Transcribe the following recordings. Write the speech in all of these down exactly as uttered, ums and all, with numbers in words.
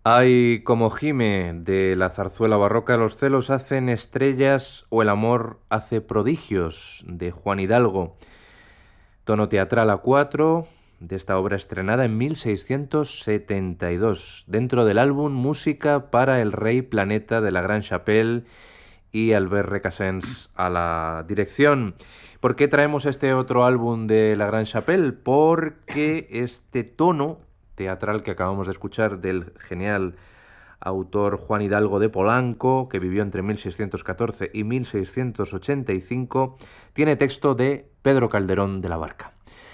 Ay, como gime de la zarzuela barroca, los celos hacen estrellas o el amor hace prodigios, de Juan Hidalgo. Tono teatral a cuatro de esta obra estrenada en mil seiscientos setenta y dos, dentro del álbum Música para el Rey Planeta de la Gran Chapelle y Albert Recasens a la dirección. ¿Por qué traemos este otro álbum de la Gran Chapelle? Porque este tono teatral que acabamos de escuchar del genial autor Juan Hidalgo de Polanco, que vivió entre mil seiscientos catorce y mil seiscientos ochenta y cinco, tiene texto de Pedro Calderón de la Barca.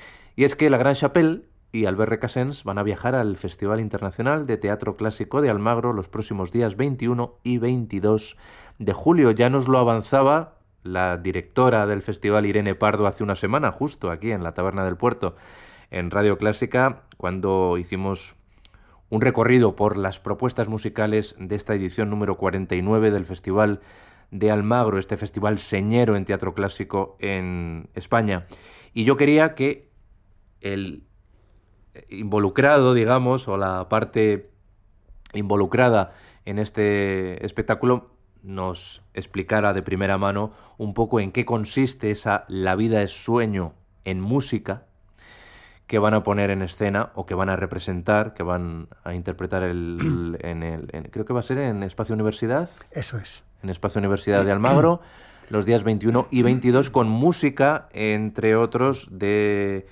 Y es que la Gran Chapelle y Albert Recasens van a viajar al Festival Internacional de Teatro Clásico de Almagro los próximos días veintiuno y veintidós de julio. Ya nos lo avanzaba la directora del festival, Irene Pardo, hace una semana, justo aquí en la Taberna del Puerto, en Radio Clásica, cuando hicimos un recorrido por las propuestas musicales de esta edición número cuarenta y nueve del Festival de Almagro, este festival señero en teatro clásico en España. Y yo quería que el involucrado, digamos, o la parte involucrada en este espectáculo nos explicara de primera mano un poco en qué consiste esa La vida es sueño en música que van a poner en escena o que van a representar, que van a interpretar el, en el... En, creo que va a ser en Espacio Universidad. Eso es. En Espacio Universidad de Almagro, los días veintiuno y veintidós, con música, entre otros, de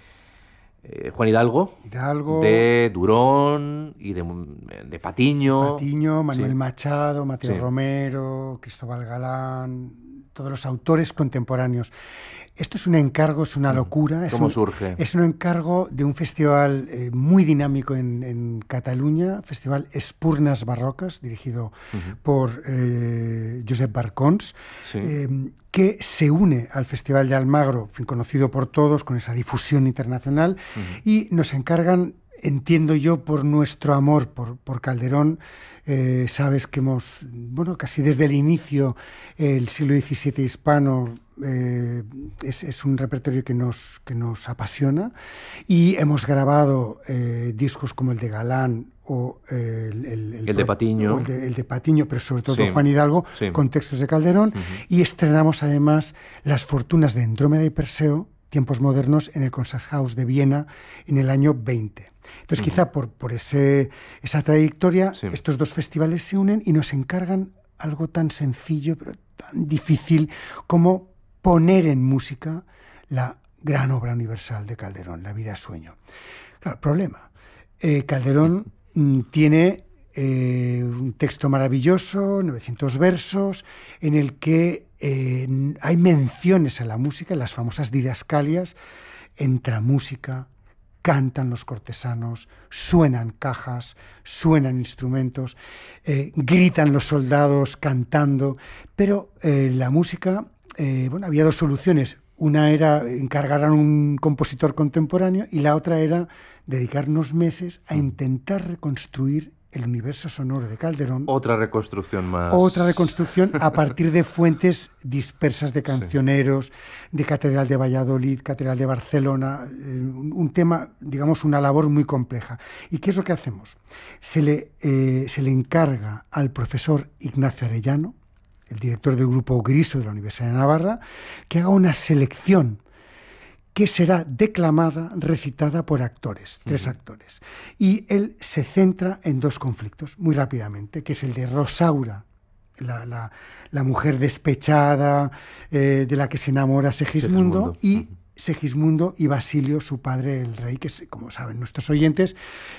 eh, Juan Hidalgo, Hidalgo, de Durón y de, de Patiño. Patiño, Manuel sí. Machado, Mateo sí. Romero, Cristóbal Galán, todos los autores contemporáneos. Esto es un encargo, es una locura. Es ¿Cómo un, surge? Es un encargo de un festival eh, muy dinámico en, en Cataluña, Festival Espurnas Barrocas, dirigido uh-huh. por eh, Josep Barcons, sí. eh, que se une al Festival de Almagro, conocido por todos, con esa difusión internacional, uh-huh. y nos encargan, entiendo yo, por nuestro amor por, por Calderón. Eh, sabes que hemos, bueno, casi desde el inicio, eh, el siglo diecisiete hispano eh, es, es un repertorio que nos, que nos apasiona, y hemos grabado eh, discos como el de Galán o eh, el, el, el, el de Patiño, el de, el de Patiño, pero sobre todo sí. Juan Hidalgo, sí. con textos de Calderón, uh-huh. y estrenamos además Las fortunas de Andrómeda y Perseo, tiempos modernos, en el Concerthaus de Viena en el año veinte. Entonces, uh-huh. quizá por, por ese, esa trayectoria, sí. estos dos festivales se unen y nos encargan algo tan sencillo, pero tan difícil, como poner en música la gran obra universal de Calderón, La vida es sueño. Claro, problema. Eh, Calderón mm, tiene eh, un texto maravilloso, novecientos versos, en el que eh, hay menciones a la música, las famosas didascalias. Entra música, cantan los cortesanos, suenan cajas, suenan instrumentos, eh, gritan los soldados cantando, pero eh, la música, eh, bueno, había dos soluciones. Una era encargar a un compositor contemporáneo y la otra era dedicarnos meses a intentar reconstruir el universo sonoro de Calderón. Otra reconstrucción más. Otra reconstrucción a partir de fuentes dispersas de cancioneros, sí. de Catedral de Valladolid, Catedral de Barcelona, eh, un tema, digamos, una labor muy compleja. ¿Y qué es lo que hacemos? Se le, eh, se le encarga al profesor Ignacio Arellano, el director del Grupo Griso de la Universidad de Navarra, que haga una selección que será declamada, recitada por actores, tres uh-huh. actores. Y él se centra en dos conflictos, muy rápidamente, que es el de Rosaura, la, la, la mujer despechada, eh, de la que se enamora Segismundo, Segismundo. y uh-huh. Segismundo y Basilio, su padre, el rey, que, como saben nuestros oyentes,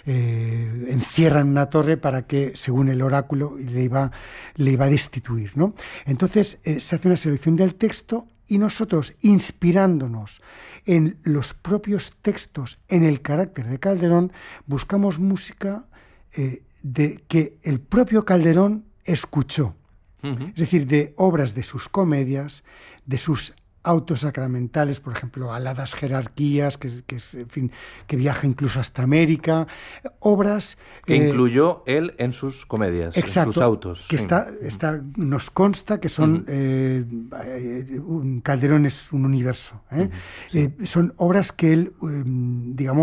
eh, encierran una torre para que, según el oráculo, le iba, le iba a destituir, ¿no? Entonces, eh, se hace una selección del texto, y nosotros, inspirándonos en los propios textos, en el carácter de Calderón, buscamos música eh, de, que el propio Calderón escuchó. Uh-huh. Es decir, de obras de sus comedias, de sus autos sacramentales, por ejemplo, Aladas Jerarquías, que, que, es, en fin, que viaja incluso hasta América, obras... Que eh, incluyó él en sus comedias, exacto, en sus autos. Que sí. está, está, nos consta que son... Uh-huh. eh, eh, un Calderón es un universo. ¿eh? Uh-huh. Sí. Eh, son obras que él, eh, digamos,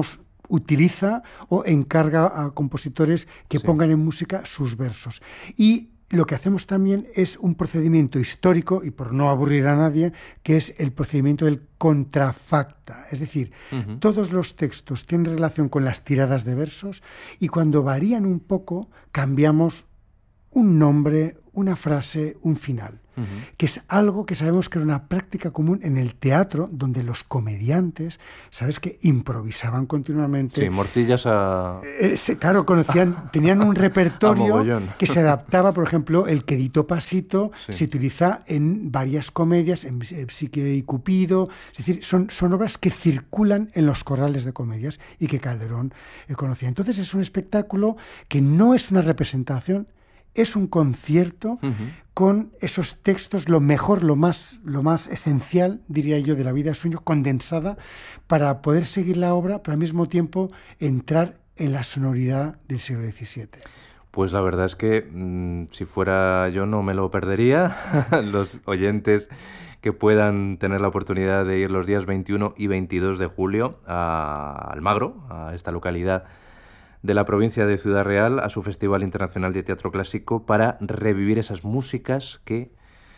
utiliza o encarga a compositores que sí. pongan en música sus versos. Y lo que hacemos también es un procedimiento histórico, y por no aburrir a nadie, que es el procedimiento del contrafacta. Es decir, uh-huh. todos los textos tienen relación con las tiradas de versos y cuando varían un poco cambiamos un nombre, una frase, un final. Uh-huh. Que es algo que sabemos que era una práctica común en el teatro, donde los comediantes, ¿sabes?, que improvisaban continuamente. Sí, morcillas a... Eh, se, claro, conocían, tenían un repertorio que se adaptaba, por ejemplo, el quedito pasito, sí. se utiliza en varias comedias, en Psique y Cupido, es decir, son, son obras que circulan en los corrales de comedias y que Calderón eh, conocía. Entonces es un espectáculo que no es una representación, es un concierto uh-huh. con esos textos, lo mejor, lo más, lo más esencial, diría yo, de la vida de Sueño, condensada, para poder seguir la obra, pero al mismo tiempo entrar en la sonoridad del siglo diecisiete. Pues la verdad es que mmm, si fuera yo no me lo perdería. Los oyentes que puedan tener la oportunidad de ir los días veintiuno y veintidós de julio a Almagro, a esta localidad de la provincia de Ciudad Real, a su Festival Internacional de Teatro Clásico, para revivir esas músicas que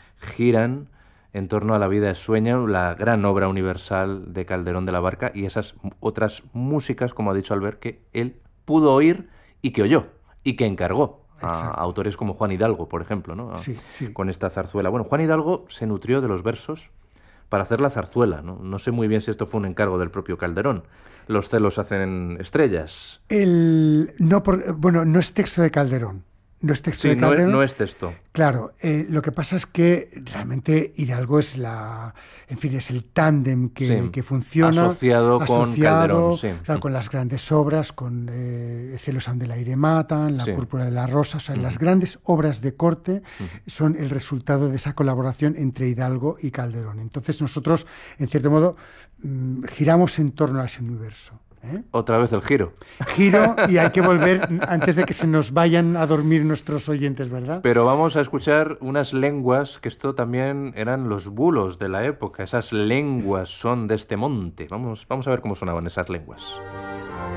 giran en torno a la vida de Sueño, la gran obra universal de Calderón de la Barca, y esas otras músicas, como ha dicho Albert, que él pudo oír y que oyó, y que encargó a Exacto. autores como Juan Hidalgo, por ejemplo, ¿no? Sí, sí. Con esta zarzuela. Bueno, Juan Hidalgo se nutrió de los versos para hacer la zarzuela, ¿no? No sé muy bien si esto fue un encargo del propio Calderón. Los celos hacen estrellas. El, no por, bueno, no es texto de Calderón. No es texto sí, de Calderón. No es, no es texto. Claro, eh, lo que pasa es que realmente Hidalgo es la, en fin, es el tándem que, sí, que funciona. Asociado, asociado con Calderón, sí. Claro, con las grandes obras, con eh, Celos han del aire matan, La sí. púrpura de la rosa, o sea, uh-huh. las grandes obras de corte uh-huh. son el resultado de esa colaboración entre Hidalgo y Calderón. Entonces nosotros, en cierto modo, mmm, giramos en torno a ese universo. ¿Eh? Otra vez el giro. Giro y hay que volver antes de que se nos vayan a dormir nuestros oyentes, ¿verdad? Pero vamos a escuchar unas lenguas, que esto también eran los bulos de la época. Esas lenguas son de este monte. Vamos, vamos a ver cómo sonaban esas lenguas.